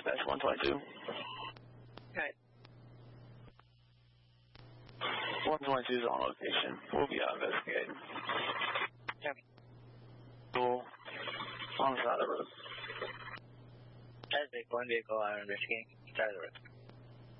dispatch 122. Okay. 122 is on location. We'll be out investigating. Okay. Cool. On the side of the road. That's one vehicle out investigating. Side of the road.